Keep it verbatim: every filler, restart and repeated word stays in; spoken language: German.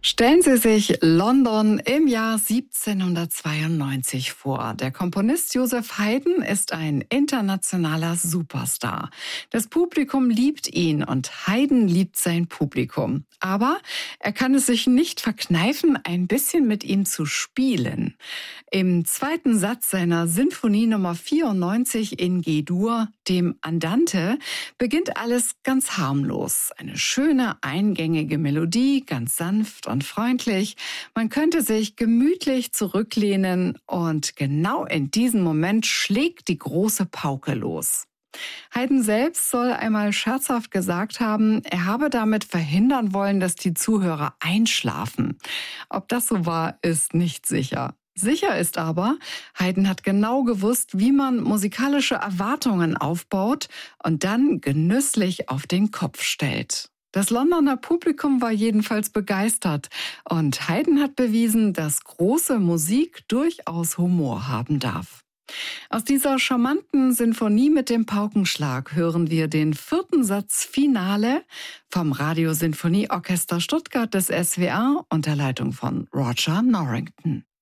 Stellen Sie sich London im Jahr siebzehnhundertzweiundneunzig vor. Der Komponist Joseph Haydn ist ein internationaler Superstar. Das Publikum liebt ihn und Haydn liebt sein Publikum. Aber er kann es sich nicht verkneifen, ein bisschen mit ihm zu spielen. Im zweiten Satz seiner Sinfonie Nummer vierundneunzig in G-Dur, dem Andante, beginnt alles ganz harmlos. Eine schöne, eingängige Melodie, ganz sanft und freundlich. Man könnte sich gemütlich zurücklehnen und genau in diesem Moment schlägt die große Pauke los. Haydn selbst soll einmal scherzhaft gesagt haben, er habe damit verhindern wollen, dass die Zuhörer einschlafen. Ob das so war, ist nicht sicher. Sicher ist aber, Haydn hat genau gewusst, wie man musikalische Erwartungen aufbaut und dann genüsslich auf den Kopf stellt. Das Londoner Publikum war jedenfalls begeistert und Haydn hat bewiesen, dass große Musik durchaus Humor haben darf. Aus dieser charmanten Sinfonie mit dem Paukenschlag hören wir den vierten Satz Finale vom Radiosinfonieorchester Stuttgart des S W R unter Leitung von Roger Norrington.